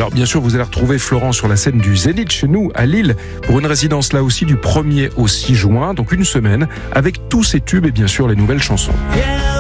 Alors bien sûr, vous allez retrouver Florent sur la scène du Zénith chez nous à Lille pour une résidence là aussi du 1er au 6 juin, donc une semaine avec tous ses tubes et bien sûr les nouvelles chansons. Viens